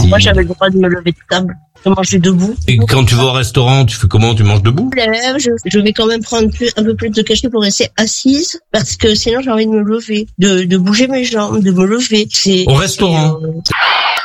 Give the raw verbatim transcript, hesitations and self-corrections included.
Moi, j'avais le droit de me lever de table, de manger debout. Et quand tu vas au restaurant, tu fais comment? Tu manges debout? Je, je vais quand même prendre plus, un peu plus de cachet pour rester assise, parce que sinon j'ai envie de me lever, de, de bouger mes jambes, de me lever. C'est, Au restaurant? c'est, euh...